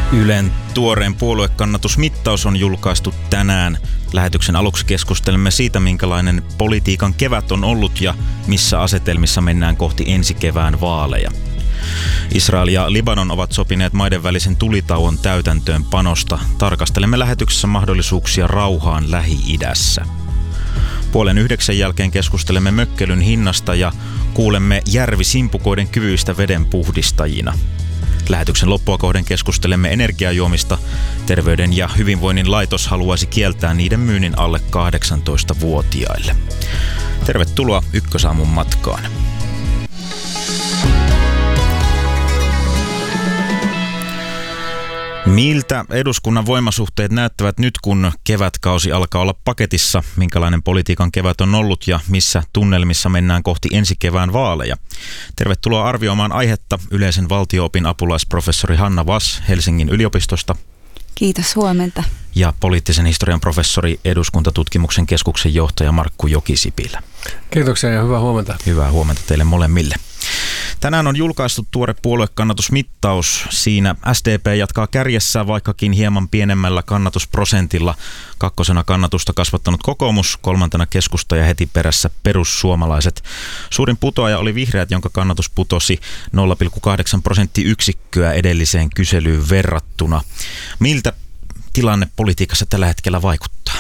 Ylen tuoreen puoluekannatusmittaus on julkaistu tänään. Lähetyksen aluksi keskustelemme siitä, minkälainen politiikan kevät on ollut ja missä asetelmissa mennään kohti ensi kevään vaaleja. Israel ja Libanon ovat sopineet maiden välisen tulitauon täytäntöönpanosta. Tarkastelemme lähetyksessä mahdollisuuksia rauhaan Lähi-idässä. 8:30 jälkeen keskustelemme mökkelyn hinnasta ja kuulemme järvisimpukoiden kyvyistä vedenpuhdistajina. Lähetyksen loppua kohden keskustelemme energiajuomista. Terveyden ja hyvinvoinnin laitos haluaisi kieltää niiden myynnin alle 18-vuotiaille. Tervetuloa Ykkösaamun matkaan. Miltä eduskunnan voimasuhteet näyttävät nyt, kun kevätkausi alkaa olla paketissa? Minkälainen politiikan kevät on ollut ja missä tunnelmissa mennään kohti ensi kevään vaaleja? Tervetuloa arvioimaan aihetta yleisen valtio-opin apulaisprofessori Hanna Wass Helsingin yliopistosta. Kiitos, huomenta. Ja poliittisen historian professori, eduskuntatutkimuksen keskuksen johtaja Markku Jokisipilä. Kiitoksia ja hyvää huomenta. Hyvää huomenta teille molemmille. Tänään on julkaistu tuore puoluekannatusmittaus. Siinä SDP jatkaa kärjessä, vaikkakin hieman pienemmällä kannatusprosentilla. Kakkosena kannatusta kasvattanut kokoomus, kolmantena keskusta ja heti perässä perussuomalaiset. Suurin putoaja oli vihreät, jonka kannatus putosi 0,8 prosenttiyksikköä edelliseen kyselyyn verrattuna. Miltä tilanne politiikassa tällä hetkellä vaikuttaa?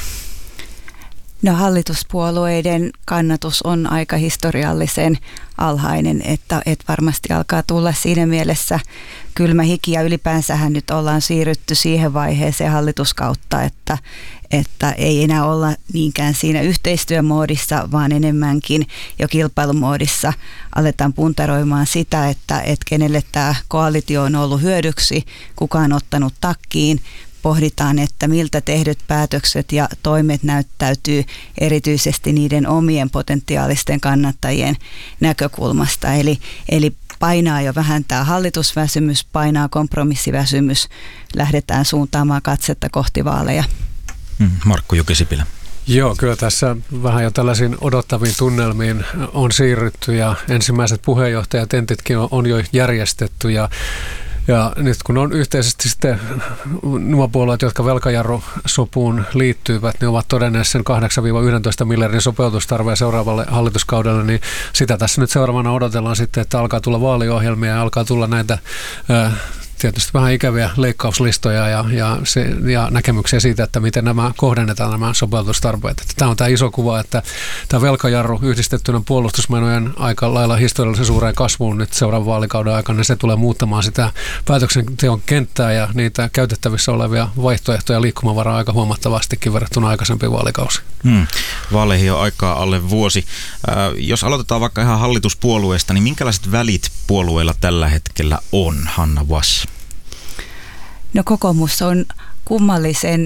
No, hallituspuolueiden kannatus on aika historiallisen alhainen, että varmasti alkaa tulla siinä mielessä kylmä hiki ja ylipäänsähän nyt ollaan siirrytty siihen vaiheeseen hallituskautta, että ei enää olla niinkään siinä yhteistyömoodissa, vaan enemmänkin jo kilpailumoodissa aletaan puntaroimaan sitä, että kenelle tämä koalitio on ollut hyödyksi, kuka on ottanut takkiin. Pohditaan, että miltä tehdyt päätökset ja toimet näyttäytyy erityisesti niiden omien potentiaalisten kannattajien näkökulmasta. Eli painaa jo vähän tämä hallitusväsymys, painaa kompromissiväsymys. Lähdetään suuntaamaan katsetta kohti vaaleja. Markku Jokisipilä. Joo, kyllä tässä vähän jo tällaisiin odottaviin tunnelmiin on siirrytty ja ensimmäiset puheenjohtajatentitkin on jo järjestetty ja nyt kun on yhteisesti sitten nuo puolueet, jotka velkajarrusopuun liittyvät, niin ovat todenneet sen 8-11 miljardin sopeutustarvea seuraavalle hallituskaudelle, niin sitä tässä nyt seuraavana odotellaan sitten, että alkaa tulla vaaliohjelmia ja alkaa tulla näitä tietysti vähän ikäviä leikkauslistoja ja näkemyksiä siitä, että miten nämä kohdennetaan nämä sopeutustarpeet. Tämä on tämä iso kuva, että tämä velkajarru yhdistettynä puolustusmenojen aika lailla historiallisen suureen kasvuun nyt seuraavan vaalikauden aikana, niin se tulee muuttamaan sitä päätöksenteon kenttää ja niitä käytettävissä olevia vaihtoehtoja liikkumavaraa aika huomattavastikin verrattuna aikaisempiin vaalikausiin. Vaaleihin on aikaa alle vuosi. Jos aloitetaan vaikka ihan hallituspuolueesta, niin minkälaiset välit puolueilla tällä hetkellä on, Hanna Wass? No, kokoomus on kummallisen